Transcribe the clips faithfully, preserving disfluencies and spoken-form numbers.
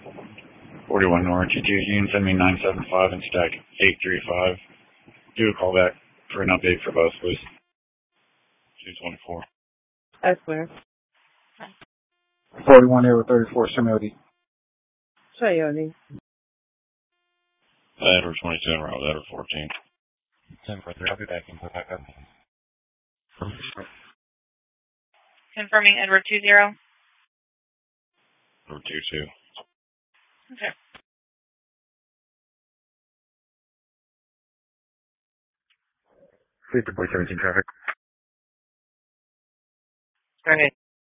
forty-one North, G T S, you can send me nine seven five and stack eight three five. Do a call back for an update for both, please. two twenty-four. That's clear. forty-one Aero thirty-four, Samuel. Coyote. Edward twenty-two and route, Edward fourteen. ten for three, I'll be back in, put back up. Confirming Edward two zero. Edward two two. Okay. Sleeper Boy seventeen traffic. Go ahead.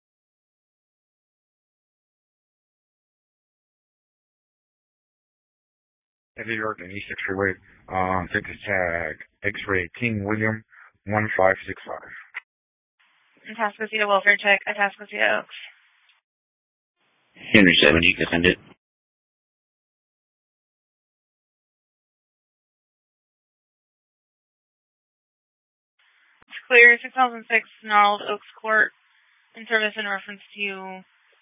New York and East six Freeway, um, take this tag, X-ray King William, one five six five. Atascocita welfare check, Atascocita Oaks. Henry seven, you can send it. It's clear, six thousand six Gnarled Oaks Court, in service in reference to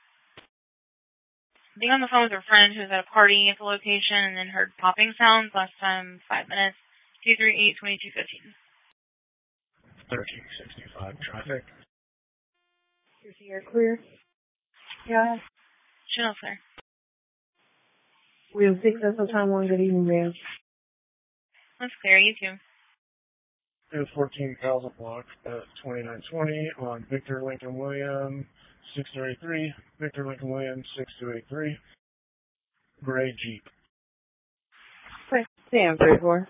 being on the phone with her friend who was at a party at the location and then heard popping sounds, last time five minutes, two three eight, twenty-two fifteen. thirteen sixty-five traffic. You're clear? Yeah. Channel clear. We have six at the time, one good evening, man. That's clear, you too. It's fourteen thousand block at twenty-nine twenty on Victor Lincoln William, six two eight three. Victor Lincoln William, six two eight three. Gray Jeep. Okay. Sam, three four.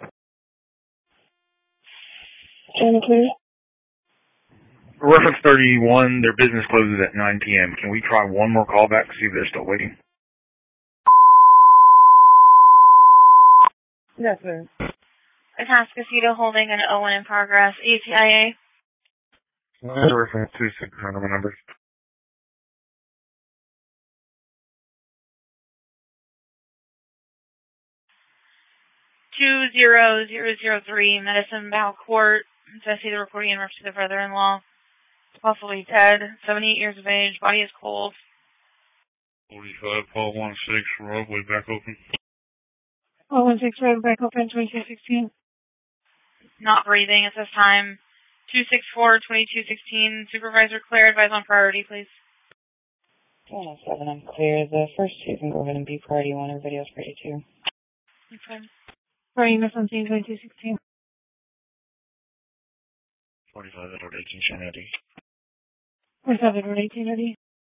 Channel clear. Reference thirty-one, their business closes at nine p.m. Can we try one more call back, see if they're still waiting? That's clear. Atascocita holding an O one in progress, A T I A. Reference two six number numbers. two zero zero zero three Medicine Bow Court. I see the recording in reference to the brother-in-law. Possibly dead, seventy-eight years of age, body is cold. forty-five, Paul one six, roadway back open. Paul one six, road back open, twenty-two sixteen. Not breathing at this time. two six four, twenty-two sixteen. Supervisor Claire, advise on priority, please. one oh seven, I'm clear. The first two can go ahead and be priority one. Everybody else priority two. Okay. Priority number seventeen, twenty-two sixteen. forty-five, Edward eighteen, Shannon. forty-five, Edward eighteen, ready.